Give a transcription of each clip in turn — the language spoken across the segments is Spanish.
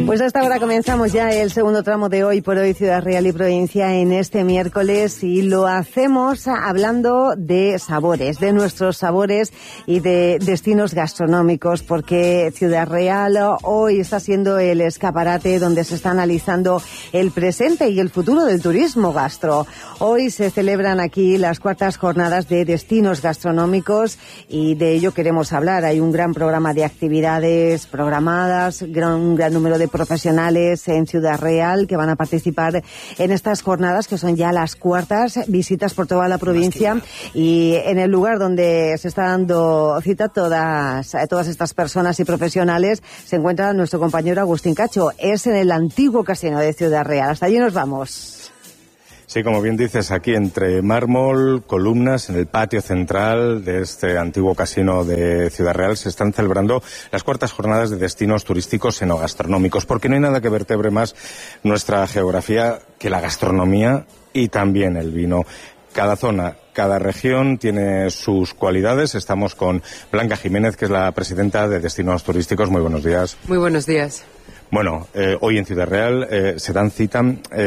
Pues hasta ahora comenzamos ya el segundo tramo de Hoy por Hoy Ciudad Real y Provincia en este miércoles, y lo hacemos hablando de sabores, de nuestros sabores y de destinos gastronómicos, porque Ciudad Real hoy está siendo el escaparate donde se está analizando el presente y el futuro del turismo gastro. Hoy se celebran aquí las cuartas jornadas de destinos gastronómicos y de ello queremos hablar. Hay un gran programa de actividades programadas, un gran número de profesionales en Ciudad Real que van a participar en estas jornadas, que son ya las cuartas, visitas por toda la provincia, y en el lugar donde se está dando cita a todas estas personas y profesionales se encuentra nuestro compañero Agustín Cacho. Es en el antiguo casino de Ciudad Real. Hasta allí nos vamos. Sí, como bien dices, aquí entre mármol, columnas, en el patio central de este antiguo casino de Ciudad Real se están celebrando las cuartas jornadas de destinos turísticos enogastronómicos, porque no hay nada que vertebre más nuestra geografía que la gastronomía y también el vino. Cada zona, cada región tiene sus cualidades. Estamos con Blanca Jiménez, que es la presidenta de Destinos Turísticos. Muy buenos días. Muy buenos días. Bueno, hoy en Ciudad Real se dan cita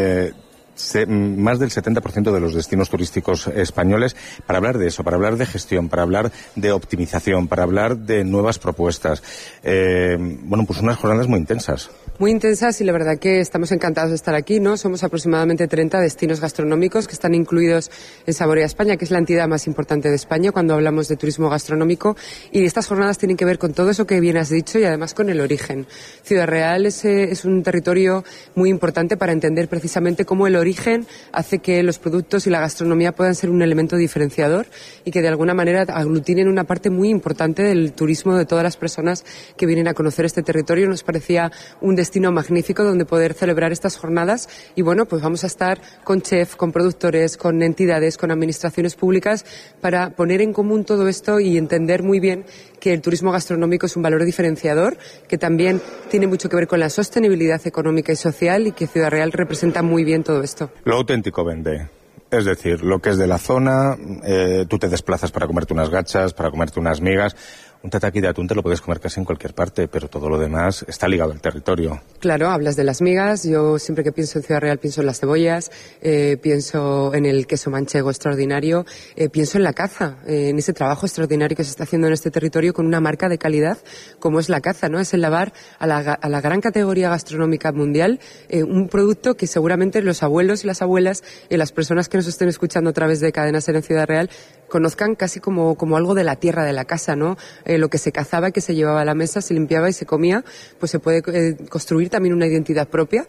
más del 70% de los destinos turísticos españoles para hablar de eso, para hablar de gestión, para hablar de optimización, para hablar de nuevas propuestas. Bueno, pues unas jornadas muy intensas. Muy intensas, y la verdad que estamos encantados de estar aquí, ¿no? Somos aproximadamente 30 destinos gastronómicos que están incluidos en Saborea España, que es la entidad más importante de España cuando hablamos de turismo gastronómico, y estas jornadas tienen que ver con todo eso que bien has dicho y además con el origen. Ciudad Real es un territorio muy importante para entender precisamente cómo el origen hace que los productos y la gastronomía puedan ser un elemento diferenciador y que de alguna manera aglutinen una parte muy importante del turismo de todas las personas que vienen a conocer este territorio. Nos parecía un destino magnífico donde poder celebrar estas jornadas, y bueno, pues vamos a estar con chef, con productores, con entidades, con administraciones públicas para poner en común todo esto y entender muy bien que el turismo gastronómico es un valor diferenciador, que también tiene mucho que ver con la sostenibilidad económica y social, y que Ciudad Real representa muy bien todo esto. Lo auténtico vende. Es decir, lo que es de la zona, tú te desplazas para comerte unas gachas, para comerte unas migas. Un tataki de atún te lo puedes comer casi en cualquier parte, pero todo lo demás está ligado al territorio. Claro, hablas de las migas. Yo siempre que pienso en Ciudad Real pienso en las cebollas, pienso en el queso manchego extraordinario, pienso en la caza, en ese trabajo extraordinario que se está haciendo en este territorio con una marca de calidad como es la caza, ¿no? Es elevar a la gran categoría gastronómica mundial un producto que seguramente los abuelos y las abuelas y las personas que nos estén escuchando a través de Cadena SER en Ciudad Real conozcan casi como algo de la tierra, de la casa, ¿no? Lo que se cazaba, que se llevaba a la mesa, se limpiaba y se comía, pues se puede construir también una identidad propia.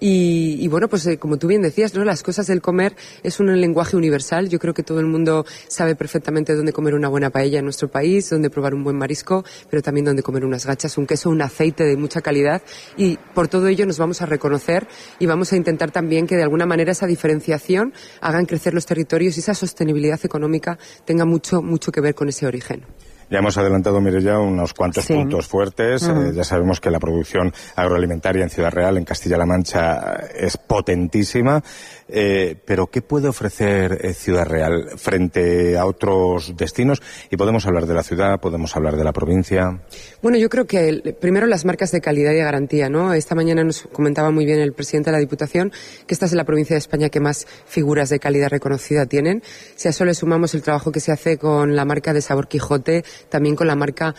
Y bueno, pues como tú bien decías, ¿no? Las cosas del comer es un lenguaje universal. Yo creo que todo el mundo sabe perfectamente dónde comer una buena paella en nuestro país, dónde probar un buen marisco, pero también dónde comer unas gachas, un queso, un aceite de mucha calidad. Y por todo ello nos vamos a reconocer y vamos a intentar también que de alguna manera esa diferenciación hagan crecer los territorios y esa sostenibilidad económica tenga mucho que ver con ese origen. Ya hemos adelantado, Mireia, unos cuantos puntos fuertes. Ya sabemos que la producción agroalimentaria en Ciudad Real, en Castilla-La Mancha, es potentísima. Pero ¿qué puede ofrecer Ciudad Real frente a otros destinos? Y podemos hablar de la ciudad, podemos hablar de la provincia. Bueno, yo creo que primero las marcas de calidad y de garantía, ¿no? Esta mañana nos comentaba muy bien el presidente de la Diputación que esta es la provincia de España que más figuras de calidad reconocida tienen. Si a eso le sumamos el trabajo que se hace con la marca de Sabor Quijote, también con la marca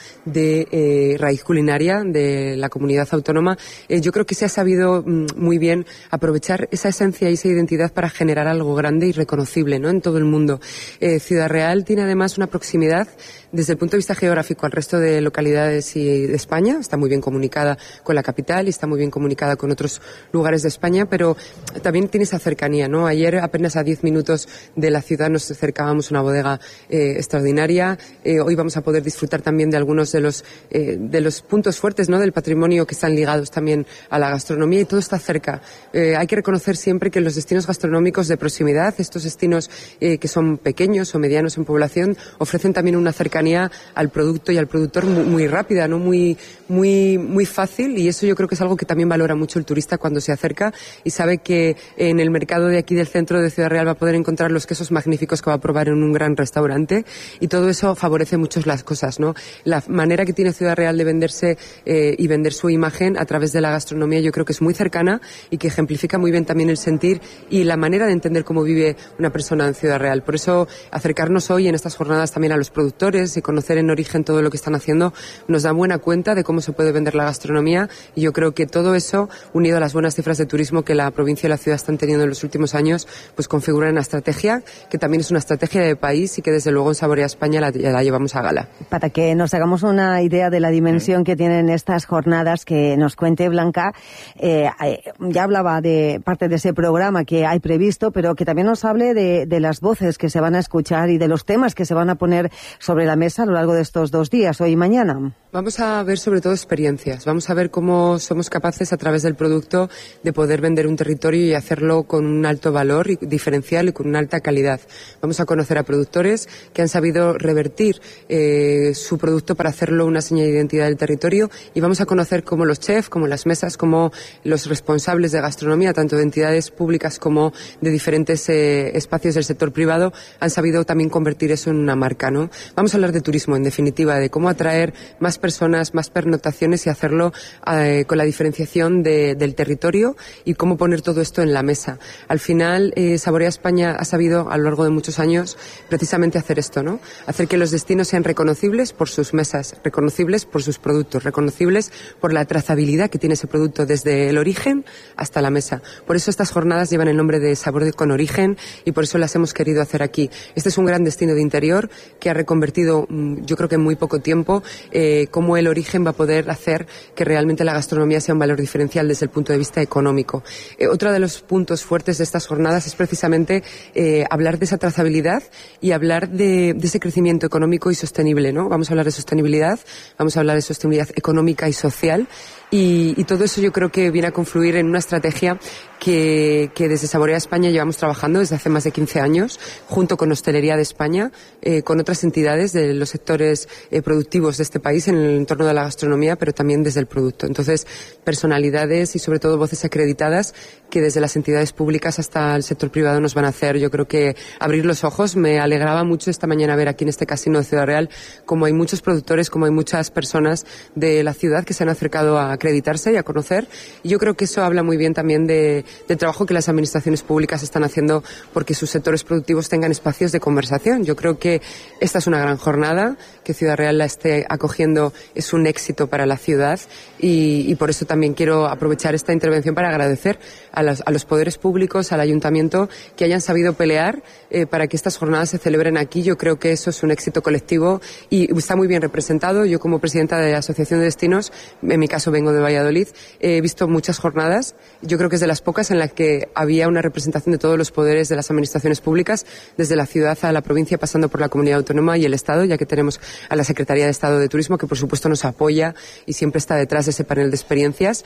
de Raíz Culinaria de la comunidad autónoma, yo creo que se ha sabido muy bien aprovechar esa esencia y esa identidad para generar algo grande y reconocible, ¿no? En todo el mundo. Ciudad Real tiene además una proximidad desde el punto de vista geográfico al resto de localidades de España. Está muy bien comunicada con la capital y está muy bien comunicada con otros lugares de España, pero también tiene esa cercanía, ¿no? Ayer, apenas a 10 minutos de la ciudad, nos acercábamos a una bodega extraordinaria. Hoy vamos a poder disfrutar también de algunos de los puntos fuertes, ¿no? Del patrimonio que están ligados también a la gastronomía, y todo está cerca. Hay que reconocer siempre que los destinos gastronómicos de proximidad, estos destinos que son pequeños o medianos en población, ofrecen también una cercanía al producto y al productor muy rápida, ¿no? Muy fácil, y eso yo creo que es algo que también valora mucho el turista cuando se acerca y sabe que en el mercado de aquí del centro de Ciudad Real va a poder encontrar los quesos magníficos que va a probar en un gran restaurante, y todo eso favorece mucho las cosas, ¿no? La manera que tiene Ciudad Real de venderse y vender su imagen a través de la gastronomía yo creo que es muy cercana y que ejemplifica muy bien también el sentir y la manera de entender cómo vive una persona en Ciudad Real. Por eso acercarnos hoy en estas jornadas también a los productores y conocer en origen todo lo que están haciendo nos da buena cuenta de cómo se puede vender la gastronomía, y yo creo que todo eso, unido a las buenas cifras de turismo que la provincia y la ciudad están teniendo en los últimos años, pues configuran una estrategia que también es una estrategia de país y que desde luego en Saborea España la llevamos a gala. Para que nos hagamos una idea de la dimensión que tienen estas jornadas, que nos cuente Blanca, ya hablaba de parte de ese programa que hay previsto, pero que también nos hable de las voces que se van a escuchar y de los temas que se van a poner sobre la mesa a lo largo de estos 2 días, hoy y mañana. Vamos a ver sobre todo experiencias, vamos a ver cómo somos capaces a través del producto de poder vender un territorio y hacerlo con un alto valor y diferencial y con una alta calidad. Vamos a conocer a productores que han sabido revertir su producto para hacerlo una señal de identidad del territorio, y vamos a conocer cómo los chefs, como las mesas, como los responsables de gastronomía, tanto de entidades públicas como de diferentes espacios del sector privado, han sabido también convertir eso en una marca, ¿no? Vamos a hablar de turismo, en definitiva, de cómo atraer más personas, más pernoctaciones y hacerlo con la diferenciación del territorio y cómo poner todo esto en la mesa. Al final, Saborea España ha sabido a lo largo de muchos años precisamente hacer esto, ¿no? Hacer que los destinos sean reconocibles por sus mesas, reconocibles por sus productos, reconocibles por la trazabilidad que tiene ese producto desde el origen hasta la mesa. Por eso estas jornadas llevan el nombre de Sabor con Origen y por eso las hemos querido hacer aquí. Este es un gran destino de interior que ha reconvertido, yo creo que en muy poco tiempo, cómo el origen va a poder hacer que realmente la gastronomía sea un valor diferencial desde el punto de vista económico. Otro de los puntos fuertes de estas jornadas es precisamente hablar de esa trazabilidad y hablar de ese crecimiento económico y sostenible, ¿no? Vamos a hablar de sostenibilidad, vamos a hablar de sostenibilidad económica y social. Y todo eso yo creo que viene a confluir en una estrategia que desde Saborea España llevamos trabajando desde hace más de 15 años, junto con Hostelería de España, con otras entidades de los sectores productivos de este país en el entorno de la gastronomía, pero también desde el producto. Entonces, personalidades y sobre todo voces acreditadas que desde las entidades públicas hasta el sector privado nos van a hacer, yo creo que abrir los ojos. Me alegraba mucho esta mañana ver aquí en este casino de Ciudad Real como hay muchos productores, como hay muchas personas de la ciudad que se han acercado a acreditarse y a conocer. Y yo creo que eso habla muy bien también del trabajo que las administraciones públicas están haciendo porque sus sectores productivos tengan espacios de conversación. Yo creo que esta es una gran jornada, que Ciudad Real la esté acogiendo es un éxito para la ciudad y por eso también quiero aprovechar esta intervención para agradecer a los poderes públicos, al ayuntamiento, que hayan sabido pelear para que estas jornadas se celebren aquí. Yo creo que eso es un éxito colectivo y está muy bien representado. Yo como presidenta de la Asociación de Destinos, en mi caso vengo de Valladolid, he visto muchas jornadas. Yo creo que es de las pocas en las que había una representación de todos los poderes de las administraciones públicas, desde la ciudad a la provincia, pasando por la comunidad autónoma y el Estado, ya que tenemos a la Secretaría de Estado de Turismo, que por supuesto nos apoya y siempre está detrás de ese panel de experiencias.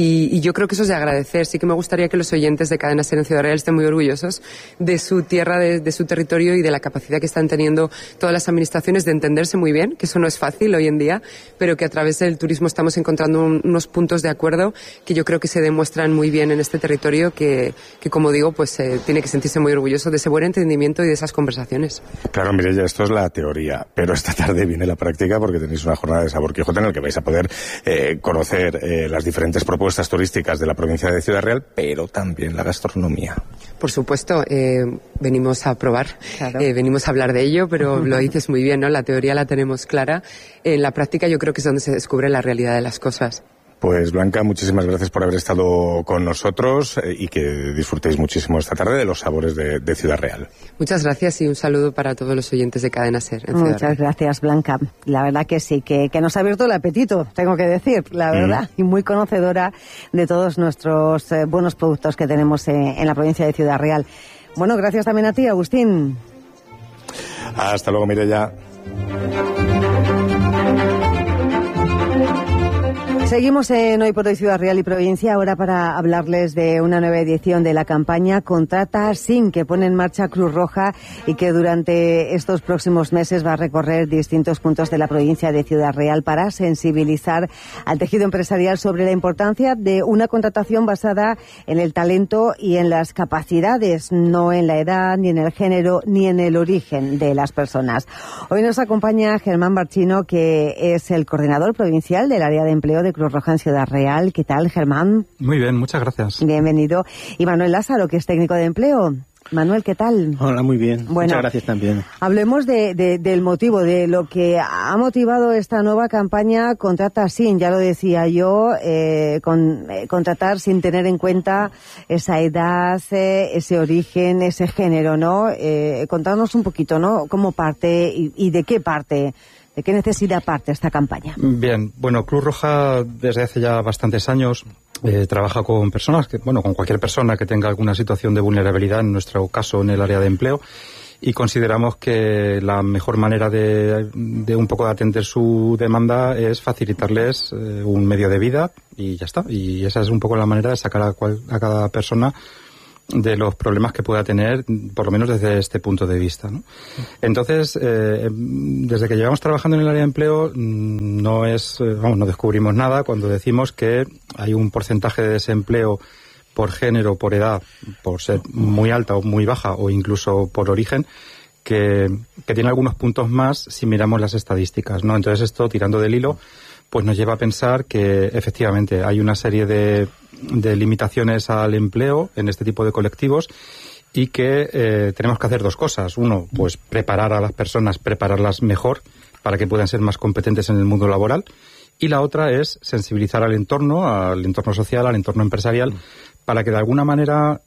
Y yo creo que eso es de agradecer. Sí que me gustaría que los oyentes de Cadena SER en Ciudad Real estén muy orgullosos de su tierra, de su territorio y de la capacidad que están teniendo todas las administraciones de entenderse muy bien, que eso no es fácil hoy en día, pero que a través del turismo estamos encontrando unos puntos de acuerdo que yo creo que se demuestran muy bien en este territorio, que como digo, pues tiene que sentirse muy orgulloso de ese buen entendimiento y de esas conversaciones. Claro, Mireia, esto es la teoría, pero esta tarde viene la práctica porque tenéis una jornada de Sabor Quijote en la que vais a poder conocer las diferentes propuestas turísticas de la provincia de Ciudad Real, pero también la gastronomía. Por supuesto, venimos a probar, claro. Venimos a hablar de ello, pero lo dices muy bien, ¿no? La teoría la tenemos clara. En la práctica yo creo que es donde se descubre la realidad de las cosas. Pues Blanca, muchísimas gracias por haber estado con nosotros y que disfrutéis muchísimo esta tarde de los sabores de Ciudad Real. Muchas gracias y un saludo para todos los oyentes de Cadena SER en Ciudad Real. Muchas gracias, Blanca. La verdad que sí, que nos ha abierto el apetito, tengo que decir, la verdad, y muy conocedora de todos nuestros buenos productos que tenemos en la provincia de Ciudad Real. Bueno, gracias también a ti, Agustín. Hasta luego, Mireia. Seguimos en Hoy por Hoy Ciudad Real y Provincia, ahora para hablarles de una nueva edición de la campaña Contrata Sin, que pone en marcha Cruz Roja y que durante estos próximos meses va a recorrer distintos puntos de la provincia de Ciudad Real para sensibilizar al tejido empresarial sobre la importancia de una contratación basada en el talento y en las capacidades, no en la edad, ni en el género, ni en el origen de las personas. Hoy nos acompaña Germán Barchino, que es el coordinador provincial del área de empleo de Cruz Roja en Ciudad Real. ¿Qué tal, Germán? Muy bien, muchas gracias. Bienvenido. Y Manuel Lázaro, que es técnico de empleo. Manuel, ¿qué tal? Hola, muy bien. Bueno, muchas gracias también. Hablemos del motivo, de lo que ha motivado esta nueva campaña Contrata Sin. Ya lo decía yo, contratar sin tener en cuenta esa edad, ese origen, ese género, ¿no? Contarnos un poquito, ¿no? ¿Cómo parte y de qué parte? ¿De qué necesidad parte esta campaña? Bien, bueno, Cruz Roja desde hace ya bastantes años trabaja con personas, con cualquier persona que tenga alguna situación de vulnerabilidad, en nuestro caso en el área de empleo, y consideramos que la mejor manera de un poco de atender su demanda es facilitarles un medio de vida y ya está. Y esa es un poco la manera de sacar a cada persona de los problemas que pueda tener, por lo menos desde este punto de vista, ¿no? Entonces, desde que llevamos trabajando en el área de empleo, no descubrimos nada cuando decimos que hay un porcentaje de desempleo por género, por edad, por ser muy alta o muy baja, o incluso por origen, que tiene algunos puntos más si miramos las estadísticas, ¿no? Entonces esto, tirando del hilo, pues nos lleva a pensar que efectivamente hay una serie de limitaciones al empleo en este tipo de colectivos y que tenemos que hacer dos cosas. Uno, pues preparar a las personas, prepararlas mejor para que puedan ser más competentes en el mundo laboral. Y la otra es sensibilizar al entorno social, al entorno empresarial, para que de alguna manera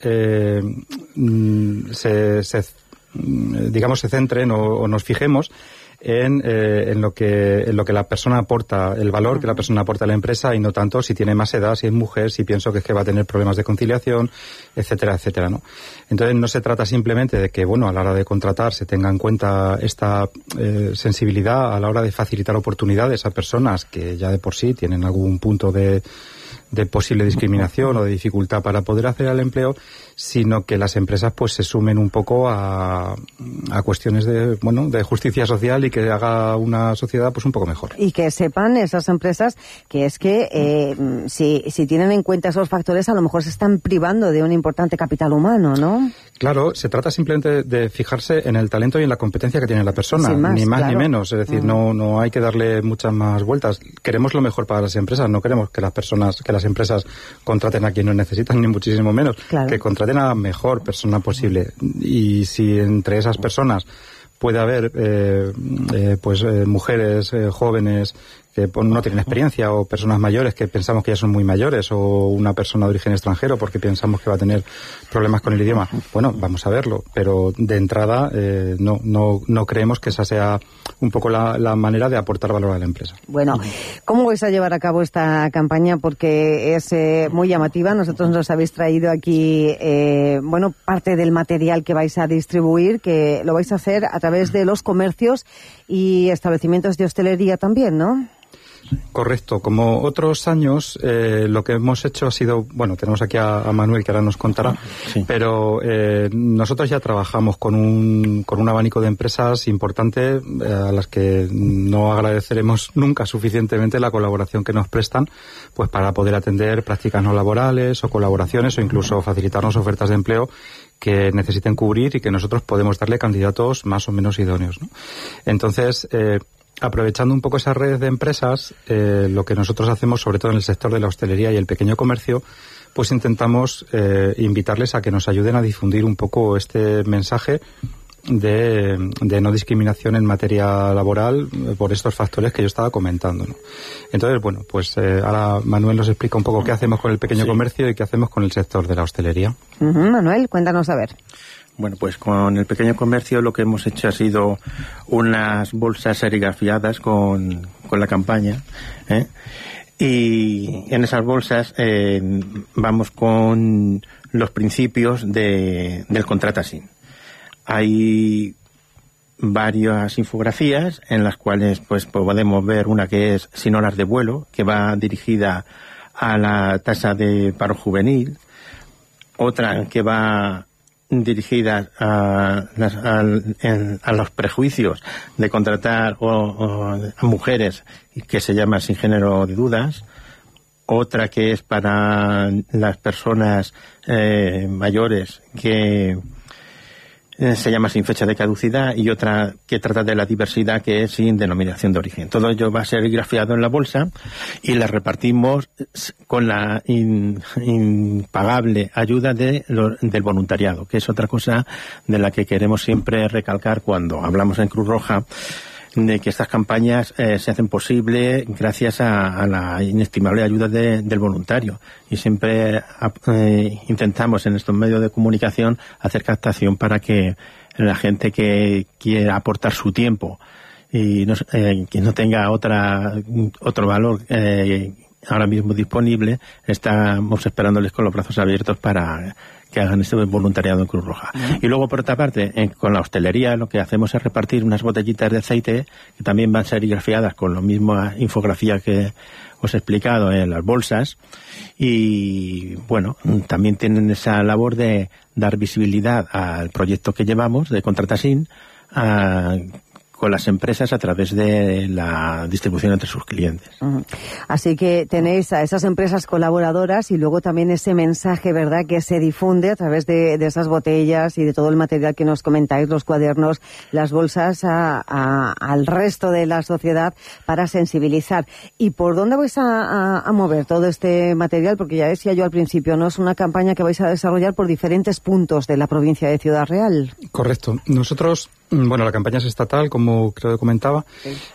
se centren o nos fijemos en lo que la persona aporta, el valor que la persona aporta a la empresa, y no tanto si tiene más edad, si es mujer, si pienso que es que va a tener problemas de conciliación, etcétera, etcétera, ¿no? Entonces no se trata simplemente de que, a la hora de contratar se tenga en cuenta esta sensibilidad a la hora de facilitar oportunidades a personas que ya de por sí tienen algún punto de posible discriminación o de dificultad para poder acceder al empleo, sino que las empresas pues se sumen un poco a cuestiones de justicia social y que haga una sociedad pues un poco mejor. Y que sepan esas empresas que es que si tienen en cuenta esos factores, a lo mejor se están privando de un importante capital humano, ¿no? Claro, se trata simplemente de fijarse en el talento y en la competencia que tiene la persona, ni más ni menos, es decir, no hay que darle muchas más vueltas. Queremos lo mejor para las empresas, no queremos que las empresas contraten a quien no necesitan, ni muchísimo menos, claro, que contraten a la mejor persona posible. Y si entre esas personas puede haber mujeres jóvenes que no tienen experiencia, o personas mayores que pensamos que ya son muy mayores, o una persona de origen extranjero porque pensamos que va a tener problemas con el idioma, vamos a verlo, pero de entrada no creemos que esa sea un poco la manera de aportar valor a la empresa. Bueno, ¿cómo vais a llevar a cabo esta campaña? Porque es muy llamativa. Nosotros nos habéis traído aquí parte del material que vais a distribuir, que lo vais a hacer a través de los comercios y establecimientos de hostelería también, ¿no? Correcto. Como otros años, lo que hemos hecho ha sido, tenemos aquí a Manuel que ahora nos contará, sí, pero nosotros ya trabajamos con un abanico de empresas importante a las que no agradeceremos nunca suficientemente la colaboración que nos prestan, pues para poder atender prácticas no laborales o colaboraciones, o incluso facilitarnos ofertas de empleo que necesiten cubrir y que nosotros podemos darle candidatos más o menos idóneos, ¿no? Entonces, aprovechando un poco esa red de empresas, lo que nosotros hacemos, sobre todo en el sector de la hostelería y el pequeño comercio, pues intentamos invitarles a que nos ayuden a difundir un poco este mensaje de no discriminación en materia laboral por estos factores que yo estaba comentando, ¿no? Entonces, ahora Manuel nos explica un poco qué hacemos con el pequeño comercio y qué hacemos con el sector de la hostelería. Manuel, cuéntanos a ver. Bueno, pues con el pequeño comercio lo que hemos hecho ha sido unas bolsas serigrafiadas con la campaña, y en esas bolsas vamos con los principios del Contrata Sin. Hay varias infografías en las cuales pues podemos ver una que es Sin horas de vuelo, que va dirigida a la tasa de paro juvenil, otra que va dirigida a los prejuicios de contratar a mujeres, que se llama Sin género de dudas, otra que es para las personas mayores, que se llama Sin fecha de caducidad, y otra que trata de la diversidad, que es Sin denominación de origen. Todo ello va a ser grafiado en la bolsa y la repartimos con la impagable ayuda del voluntariado, que es otra cosa de la que queremos siempre recalcar cuando hablamos en Cruz Roja, de que estas campañas se hacen posible gracias a la inestimable ayuda del voluntario, y siempre intentamos en estos medios de comunicación hacer captación para que la gente que quiera aportar su tiempo y que no tenga otro valor ahora mismo disponible, estamos esperándoles con los brazos abiertos para que hagan este voluntariado en Cruz Roja. Y luego, por otra parte, con la hostelería lo que hacemos es repartir unas botellitas de aceite que también van a ser serigrafiadas con la misma infografía que os he explicado en las bolsas, y bueno, también tienen esa labor de dar visibilidad al proyecto que llevamos de Contratasin con las empresas a través de la distribución entre sus clientes. Así que tenéis a esas empresas colaboradoras y luego también ese mensaje, ¿verdad?, que se difunde a través de esas botellas y de todo el material que nos comentáis, los cuadernos, las bolsas, al resto de la sociedad para sensibilizar. ¿Y por dónde vais a mover todo este material? Porque ya decía yo al principio, ¿no? Es una campaña que vais a desarrollar por diferentes puntos de la provincia de Ciudad Real. Correcto. Nosotros, bueno, la campaña es estatal, como creo que comentaba,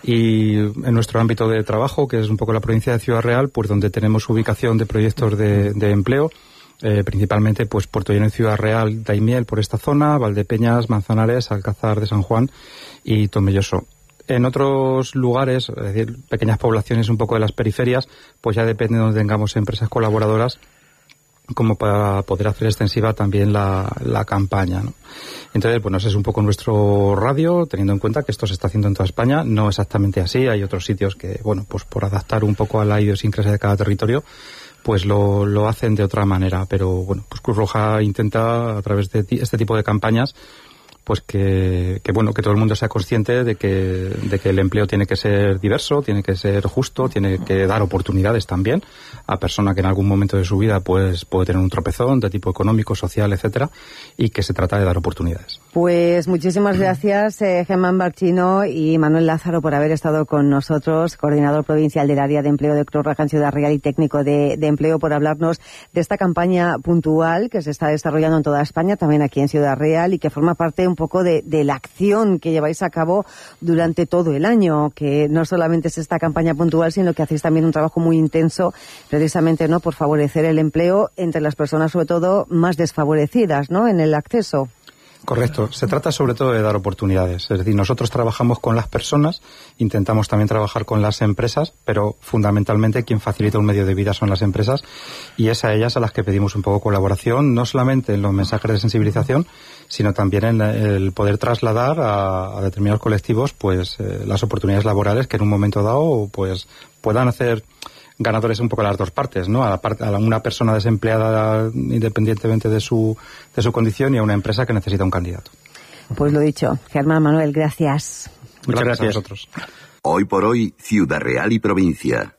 y en nuestro ámbito de trabajo, que es un poco la provincia de Ciudad Real, pues donde tenemos ubicación de proyectos de empleo, principalmente pues Puerto Llano y Ciudad Real, Daimiel por esta zona, Valdepeñas, Manzanares, Alcázar de San Juan y Tomelloso. En otros lugares, es decir, pequeñas poblaciones un poco de las periferias, pues ya depende de donde tengamos empresas colaboradoras como para poder hacer extensiva también la campaña, ¿no? Entonces, bueno, ese es un poco nuestro radio, teniendo en cuenta que esto se está haciendo en toda España, no exactamente así, hay otros sitios que, bueno, pues por adaptar un poco a la idiosincrasia de cada territorio, pues lo hacen de otra manera, pero bueno, pues Cruz Roja intenta a través de este tipo de campañas pues que bueno, que todo el mundo sea consciente de que el empleo tiene que ser diverso, tiene que ser justo, tiene que dar oportunidades también a persona que en algún momento de su vida pues puede tener un tropezón de tipo económico, social, etcétera, y que se trata de dar oportunidades. Pues muchísimas gracias, Germán Barchino y Manuel Lázaro, por haber estado con nosotros, coordinador provincial del área de empleo de Cruz Roja en Ciudad Real y técnico de empleo, por hablarnos de esta campaña puntual que se está desarrollando en toda España, también aquí en Ciudad Real, y que forma parte un poco de la acción que lleváis a cabo durante todo el año, que no solamente es esta campaña puntual, sino que hacéis también un trabajo muy intenso, precisamente, ¿no?, por favorecer el empleo entre las personas, sobre todo, más desfavorecidas, ¿no?, en el acceso. Correcto. Se trata sobre todo de dar oportunidades. Es decir, nosotros trabajamos con las personas, intentamos también trabajar con las empresas, pero fundamentalmente quien facilita un medio de vida son las empresas, y es a ellas a las que pedimos un poco colaboración, no solamente en los mensajes de sensibilización, sino también en el poder trasladar a determinados colectivos pues las oportunidades laborales que en un momento dado pues puedan hacer ganadores un poco las dos partes, ¿no? A una persona desempleada independientemente de su condición, y a una empresa que necesita un candidato. Pues lo dicho. Germán, Manuel, gracias. Muchas gracias a vosotros. Hoy por hoy, Ciudad Real y provincia.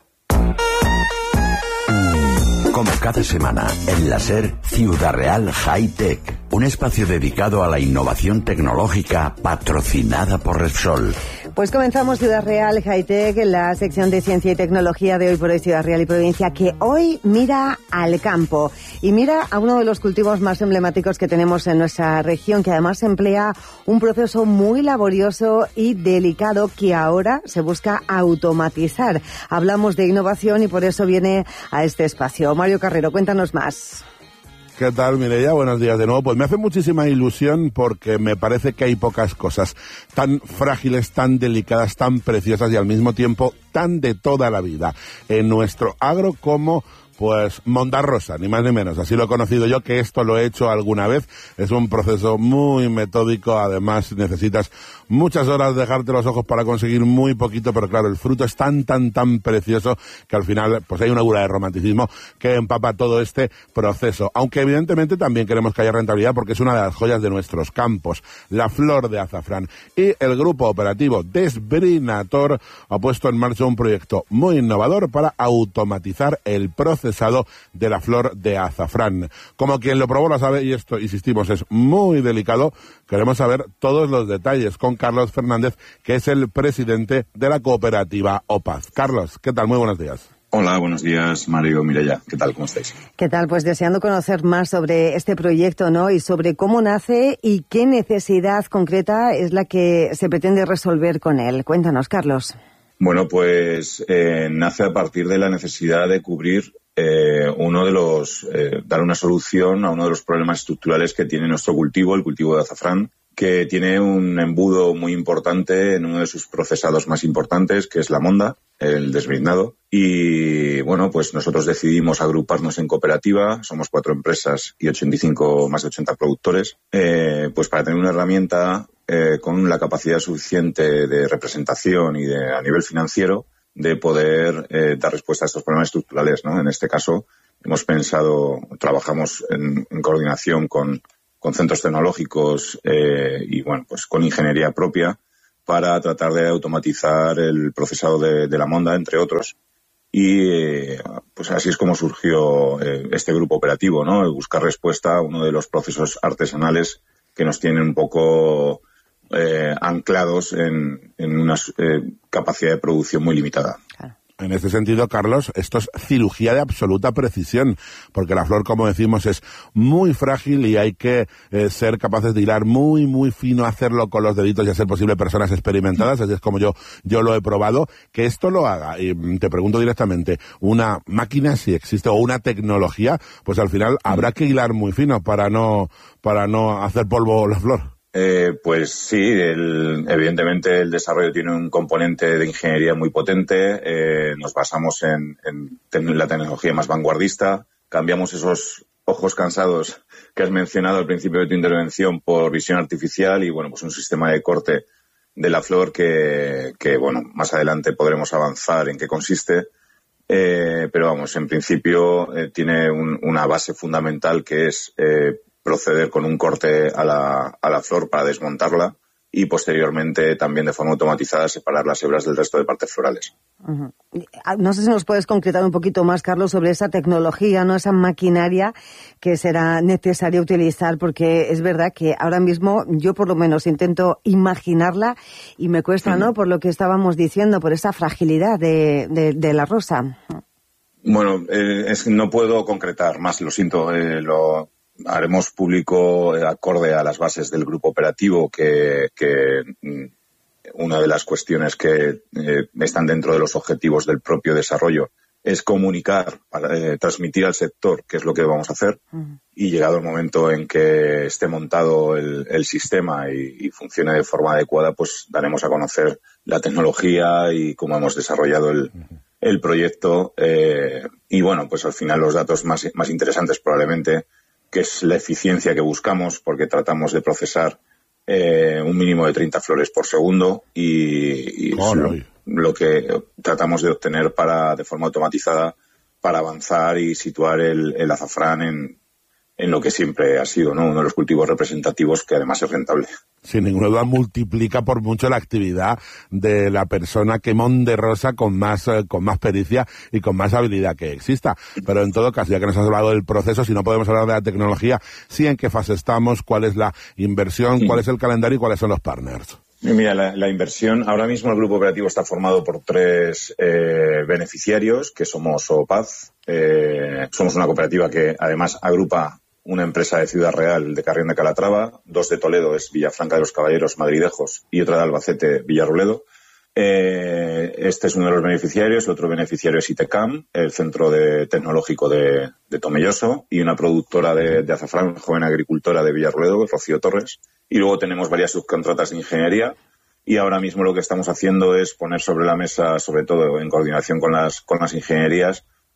Como cada semana, en la SER Ciudad Real High Tech, un espacio dedicado a la innovación tecnológica patrocinada por Repsol. Pues comenzamos Ciudad Real High Tech, la sección de ciencia y tecnología de Hoy por Hoy Ciudad Real y provincia, que hoy mira al campo y mira a uno de los cultivos más emblemáticos que tenemos en nuestra región, que además emplea un proceso muy laborioso y delicado que ahora se busca automatizar. Hablamos de innovación y por eso viene a este espacio. Mario Carrero, cuéntanos más. ¿Qué tal, Mireia? Buenos días de nuevo. Pues me hace muchísima ilusión porque me parece que hay pocas cosas tan frágiles, tan delicadas, tan preciosas y al mismo tiempo tan de toda la vida en nuestro agro como pues Mondarrosa, ni más ni menos. Así lo he conocido yo, que esto lo he hecho alguna vez. Es un proceso muy metódico, además necesitas muchas horas de dejarte los ojos para conseguir muy poquito, pero claro, el fruto es tan precioso que al final pues hay una aura de romanticismo que empapa todo este proceso. Aunque evidentemente también queremos que haya rentabilidad porque es una de las joyas de nuestros campos, la flor de azafrán. Y el grupo operativo Desbrinator ha puesto en marcha un proyecto muy innovador para automatizar el procesado de la flor de azafrán. Como quien lo probó lo sabe, y esto, insistimos, es muy delicado, queremos saber todos los detalles con Carlos Fernández, que es el presidente de la cooperativa OPAZ. Carlos, ¿qué tal? Muy buenos días. Hola, buenos días, Mario, Mireia. ¿Qué tal? ¿Cómo estáis? ¿Qué tal? Pues deseando conocer más sobre este proyecto, ¿no? Y sobre cómo nace y qué necesidad concreta es la que se pretende resolver con él. Cuéntanos, Carlos. Bueno, pues nace a partir de la necesidad de cubrir dar una solución a uno de los problemas estructurales que tiene nuestro cultivo, el cultivo de azafrán, que tiene un embudo muy importante en uno de sus procesados más importantes, que es la monda, el desbrinado. Y bueno, pues nosotros decidimos agruparnos en cooperativa, somos 4 empresas y más de 80 productores, pues para tener una herramienta con la capacidad suficiente de representación y a nivel financiero de poder dar respuesta a estos problemas estructurales, ¿no? En este caso trabajamos en coordinación con centros tecnológicos y bueno, pues con ingeniería propia para tratar de automatizar el procesado de la monda, entre otros. Y pues así es como surgió este grupo operativo, ¿no? El buscar respuesta a uno de los procesos artesanales que nos tienen un poco anclados en una capacidad de producción muy limitada. Claro. En este sentido, Carlos, esto es cirugía de absoluta precisión, porque la flor, como decimos, es muy frágil y hay que ser capaces de hilar muy fino, hacerlo con los deditos y a ser posible personas experimentadas, así es como yo lo he probado, que esto lo haga. Y te pregunto directamente, una máquina, si existe, o una tecnología, pues al final habrá que hilar muy fino para no hacer polvo la flor. Pues sí, evidentemente el desarrollo tiene un componente de ingeniería muy potente. Nos basamos en la tecnología más vanguardista. Cambiamos esos ojos cansados que has mencionado al principio de tu intervención por visión artificial y bueno, pues un sistema de corte de la flor que bueno, más adelante podremos avanzar en qué consiste. Pero vamos, en principio tiene una base fundamental que es proceder con un corte a la flor para desmontarla y posteriormente también de forma automatizada separar las hebras del resto de partes florales. Uh-huh. No sé si nos puedes concretar un poquito más, Carlos, sobre esa tecnología, ¿no? Esa maquinaria que será necesario utilizar, porque es verdad que ahora mismo yo por lo menos intento imaginarla y me cuesta, ¿no? Por lo que estábamos diciendo, por esa fragilidad de la rosa. Bueno, no puedo concretar más, lo siento, lo haremos público acorde a las bases del grupo operativo que una de las cuestiones que están dentro de los objetivos del propio desarrollo es comunicar, transmitir al sector qué es lo que vamos a hacer y llegado el momento en que esté montado el sistema y funcione de forma adecuada, pues daremos a conocer la tecnología y cómo hemos desarrollado el proyecto y bueno, pues al final los datos más interesantes probablemente que es la eficiencia que buscamos, porque tratamos de procesar un mínimo de 30 flores por segundo y lo que tratamos de obtener de forma automatizada para avanzar y situar el azafrán en lo que siempre ha sido, ¿no? Uno de los cultivos representativos que además es rentable. Sin ninguna duda multiplica por mucho la actividad de la persona que monde rosa con más pericia y con más habilidad que exista. Pero en todo caso, ya que nos has hablado del proceso, si no podemos hablar de la tecnología, sí en qué fase estamos, cuál es la inversión, cuál es el calendario y cuáles son los partners. Mira, la inversión, ahora mismo el grupo operativo está formado por 3 beneficiarios, que somos OPAZ. Somos una cooperativa que además agrupa una empresa de Ciudad Real de Carrión de Calatrava, 2 de Toledo, es Villafranca de los Caballeros, Madridejos, y otra de Albacete, Villarroledo. Este es uno de los beneficiarios, el otro beneficiario es ITECAM, el centro tecnológico de Tomelloso, y una productora de azafrán, joven agricultora de Villarroledo, Rocío Torres. Y luego tenemos varias subcontratas de ingeniería, y ahora mismo lo que estamos haciendo es poner sobre la mesa, sobre todo en coordinación con las ingenierías,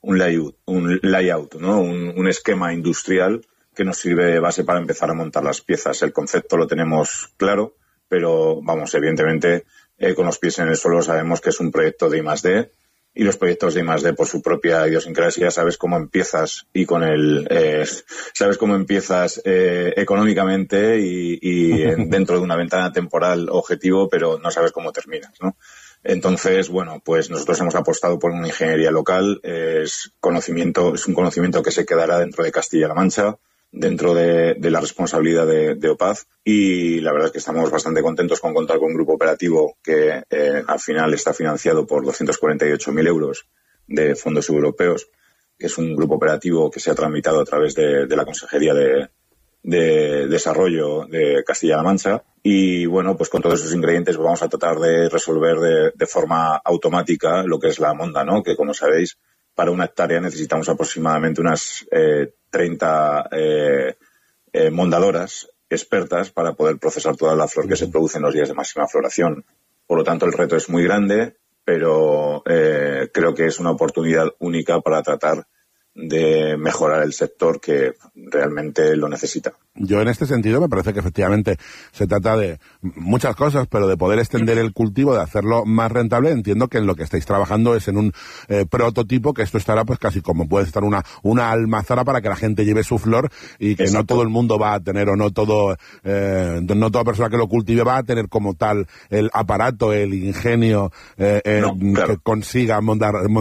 layout, ¿no? Un esquema industrial que nos sirve de base para empezar a montar las piezas. El concepto lo tenemos claro, pero vamos, evidentemente, con los pies en el suelo sabemos que es un proyecto de I+D, y los proyectos de I+D por su propia idiosincrasia sabes cómo empiezas y sabes cómo empiezas económicamente y dentro de una ventana temporal objetivo, pero no sabes cómo terminas, ¿no? Entonces, bueno, pues nosotros hemos apostado por una ingeniería local, es un conocimiento que se quedará dentro de Castilla-La Mancha, dentro de la responsabilidad de OPAZ, y la verdad es que estamos bastante contentos con contar con un grupo operativo que al final está financiado por 248.000 euros de fondos europeos, que es un grupo operativo que se ha tramitado a través de la Consejería de Desarrollo de Castilla-La Mancha. Y bueno, pues con todos esos ingredientes vamos a tratar de resolver de forma automática lo que es la monda, ¿no? Que, como sabéis, para una hectárea necesitamos aproximadamente unas 30 mondadoras expertas para poder procesar toda la flor que se produce en los días de máxima floración. Por lo tanto, el reto es muy grande, pero creo que es una oportunidad única para tratar de mejorar el sector que realmente lo necesita. Yo en este sentido me parece que efectivamente se trata de muchas cosas, pero de poder extender el cultivo, de hacerlo más rentable. Entiendo que en lo que estáis trabajando es en un prototipo, que esto estará pues casi como puede estar una almazara para que la gente lleve su flor, y que no todo el mundo va a tener, o no toda persona que lo cultive va a tener como tal el aparato, el ingenio, claro, que consiga montar